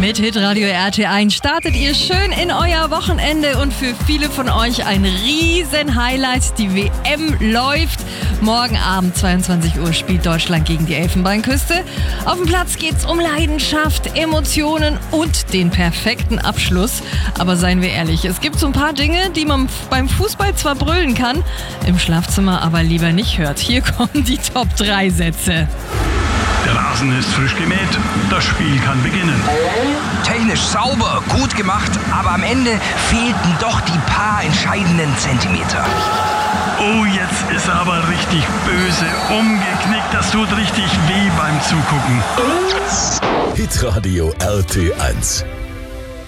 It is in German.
Mit Hitradio RT1 startet ihr schön in euer Wochenende und für viele von euch ein riesen Highlight. Die WM läuft. Morgen Abend 22 Uhr spielt Deutschland gegen die Elfenbeinküste. Auf dem Platz geht's um Leidenschaft, Emotionen und den perfekten Abschluss. Aber seien wir ehrlich, es gibt so ein paar Dinge, die man beim Fußball zwar brüllen kann, im Schlafzimmer aber lieber nicht hört. Hier kommen die Top 3 Sätze. Der Rasen ist frisch gemäht, das Spiel kann beginnen. Technisch sauber, gut gemacht, aber am Ende fehlten doch die paar entscheidenden Zentimeter. Oh, jetzt ist er aber richtig böse umgeknickt. Das tut richtig weh beim Zugucken. Hitradio RT1.